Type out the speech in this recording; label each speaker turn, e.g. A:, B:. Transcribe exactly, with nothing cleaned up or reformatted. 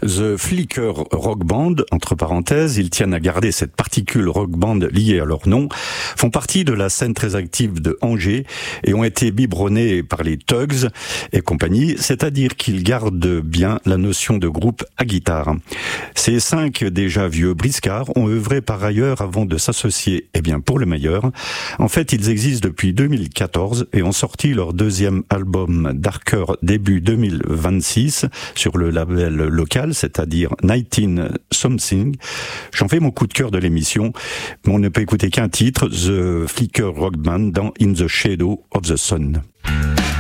A: The Flicker Rock Band, entre parenthèses, ils tiennent à garder cette particule rock band liée à leur nom, font partie de la scène très active de Angers et ont été biberonnés par les Tugs et compagnie, c'est-à-dire qu'ils gardent bien la notion de groupe à guitare. Ces cinq déjà vieux briscards ont œuvré par ailleurs avant de s'associer, eh bien pour le meilleur. En fait, ils existent depuis deux mille quatorze et ont sorti leur deuxième album Darker début deux mille vingt-six sur le label local, c'est-à-dire dix-neuf Something. J'en fais mon coup de cœur de l'émission, mais on ne peut écouter qu'un titre, The Flicker Rock Band dans In the Shadow of the Sun.